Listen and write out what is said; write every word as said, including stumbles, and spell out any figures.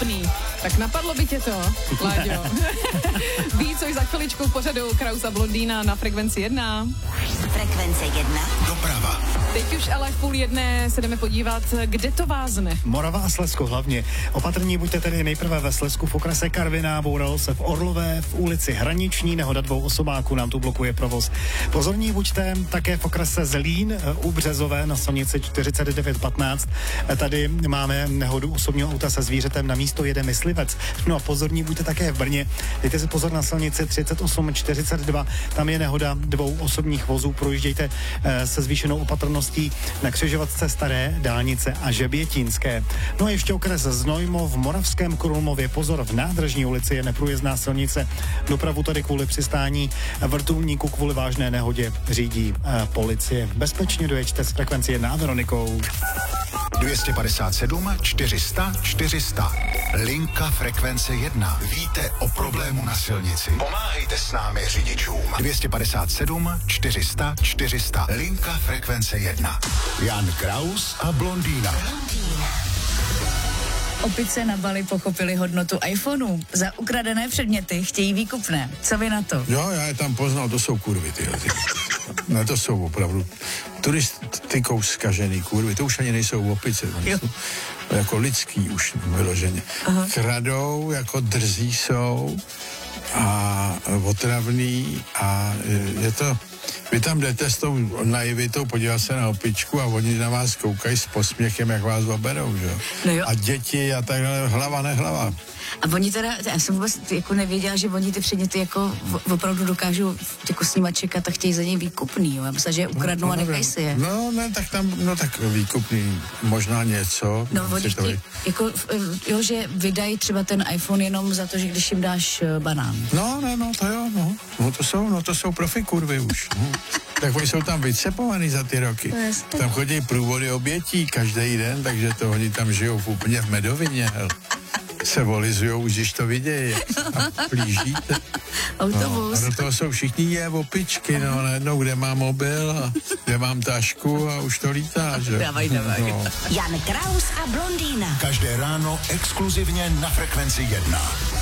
výkupný. Tak napadlo by tě to, Láďo. Víc už za chviličku v pořadu Kraus a Blondýna na Frekvenci jedna. Frekvence jedna. Doprava. Teď už ale v půl jedné se jdeme podívat, kde to vázne. Morava a Slezsko hlavně. Opatrní buďte tedy nejprve ve Slezsku v okrese Karviná, bouralo se v Orlové, v ulici Hraniční, nehoda dvou osobáků nám tu blokuje provoz. Pozorní buďte také v okrese Zlín u Březové na silnici čtyřicet devět patnáct. Tady máme nehodu osobního auta se zvířetem, na místo jede myslivec. No a pozorní buďte také v Brně. Dejte si pozor na silnici třicet osm čtyřicet dva, tam je nehoda dvou osobních vozů, projíždějte se zvýšenou opatrností na křižovatce Staré dálnice a Žebětínské. No a ještě okres Znojmo v Moravském Krumlově. Pozor, v Nádražní ulici je neprůjezdná silnice. Dopravu tady kvůli přistání vrtulníku kvůli vážné nehodě řídí eh, policie. Bezpečně dojeďte s Frekvenci jedna Veronikou. dvě stě padesát sedm čtyři sta čtyři sta. Linka Frekvence jedna. Víte o problému na silnici. Pomáhejte s námi řidičům. dvě stě padesát sedm čtyři sta čtyři sta. Linka Frekvence jedna. Jan Kraus a Blondýna. Opice na Bali pochopili hodnotu iPhonů. Za ukradené předměty chtějí výkupné. Co vy na to? Jo, já je tam poznal, to jsou kurvy, tyhle. Ty. Ne, to jsou opravdu turistikou zkažený kurvy. To už ani nejsou opice, jsou jako lidský už vyloženě. Aha. Kradou, jako drzí jsou a otravný a je to... Vy tam jdete s tou naivitou, podívat se na opičku a oni na vás koukají s posměchem, jak vás oberou, že no jo. A děti a takhle, hlava nehlava. A oni teda, já jsem vůbec jako nevěděla, že oni ty předměty jako opravdu dokážou jako s nima čekat a chtějí za něj výkupný, jo. Já myslím, že je ukradnou no, a nechají si je. No, ne, tak tam, no tak výkupný, možná něco. No, oni chtějí, jako, jo, že vydají třeba ten iPhone jenom za to, že když jim dáš banán. No, no, no, to jo, no. No to jsou, no to jsou profi kurvy už. No. Tak oni jsou tam vycepovaný za ty roky. No, tam chodí průvody obětí každý den, takže to oni tam žijou úplně v medovině, hel. Se volizujou, když to vidějí a plížíte. Autobus. No, a do toho jsou všichni je opičky, no, najednou, kde mám mobil a kde mám tašku a už to lítá, že? Dávaj, dávaj. No. Jan Kraus a Blondýna. Každé ráno exkluzivně na Frekvenci jedna.